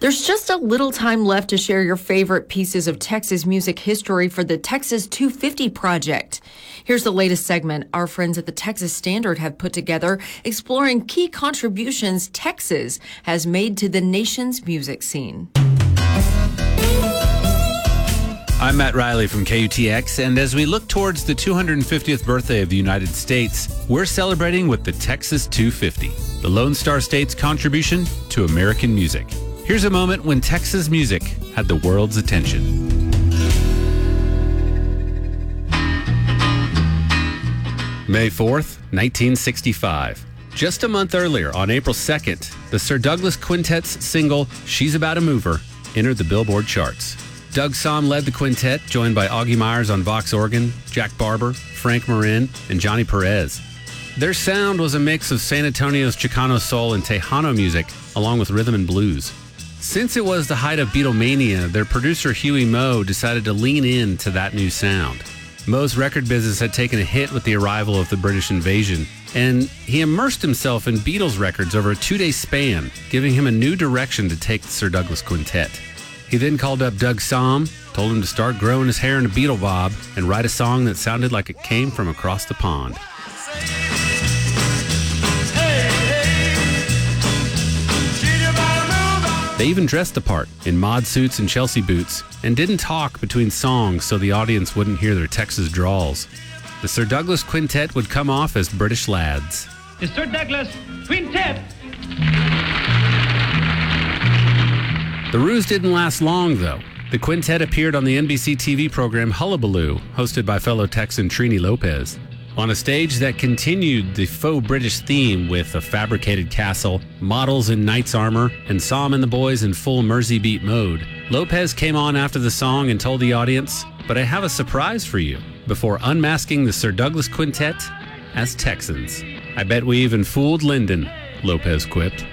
There's just a little time left to share your favorite pieces of Texas music history for the Texas 250 Project. Here's the latest segment our friends at the Texas Standard have put together, exploring key contributions Texas has made to the nation's music scene. I'm Matt Riley from KUTX, and as we look towards the 250th birthday of the United States, we're celebrating with the Texas 250, the Lone Star State's contribution to American music. Here's a moment when Texas music had the world's attention. May 4th, 1965. Just a month earlier, on April 2nd, the Sir Douglas Quintet's single, She's About a Mover, entered the Billboard charts. Doug Sahm led the quintet, joined by Augie Myers on Vox organ, Jack Barber, Frank Marin, and Johnny Perez. Their sound was a mix of San Antonio's Chicano soul and Tejano music, along with rhythm and blues. Since it was the height of Beatlemania, their producer Huey Moe decided to lean into that new sound. Moe's record business had taken a hit with the arrival of the British invasion, and he immersed himself in Beatles records over a 2-day span, giving him a new direction to take the Sir Douglas Quintet. He then called up Doug Sahm, told him to start growing his hair in a Beatle bob, and write a song that sounded like it came from across the pond. They even dressed the part in mod suits and Chelsea boots and didn't talk between songs so the audience wouldn't hear their Texas drawls. The Sir Douglas Quintet would come off as British lads. The Sir Douglas Quintet! The ruse didn't last long, though. The quintet appeared on the NBC TV program Hullabaloo, hosted by fellow Texan Trini Lopez. On a stage that continued the faux British theme with a fabricated castle, models in knight's armor, and Sahm and the boys in full Mersey beat mode, Lopez came on after the song and told the audience, "But I have a surprise for you," before unmasking the Sir Douglas Quintet as Texans. "I bet we even fooled Lyndon," Lopez quipped.